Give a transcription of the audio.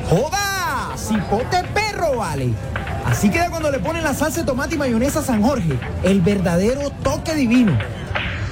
¡Joda! ¡Cipote perro, vale! Así queda cuando le ponen la salsa de tomate y mayonesa San Jorge. El verdadero toque divino.